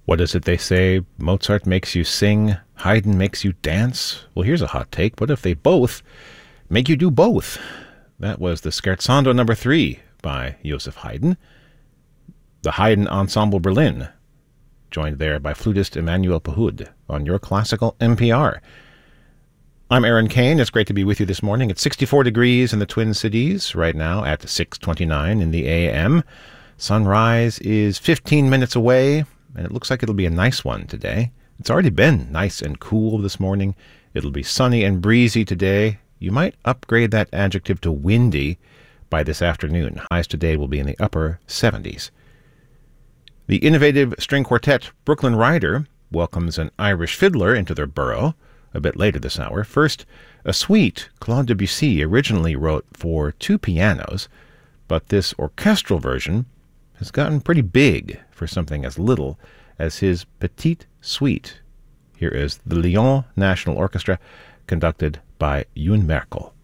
What is it they say? Mozart makes you sing, Haydn makes you dance? Well, here's a hot take. What if they both make you do both? That was the Scherzando No. 3 by Joseph Haydn. The Haydn Ensemble Berlin, joined there by flutist Emmanuel Pahud on Your Classical NPR. I'm Aaron Kane. It's great to be with you this morning. It's 64 degrees in the Twin Cities right now at 6:29 in the a.m. Sunrise is 15 minutes away, and it looks like it'll be a nice one today. It's already been nice and cool this morning. It'll be sunny and breezy today. You might upgrade that adjective to windy by this afternoon. Highs today will be in the upper 70s. The innovative string quartet Brooklyn Rider welcomes an Irish fiddler into their burrow a bit later this hour. First, a suite Claude Debussy originally wrote for 2 pianos, but this orchestral version has gotten pretty big for something as little as his Petite Suite. Here is the Lyon National Orchestra, conducted by Youn Merkel.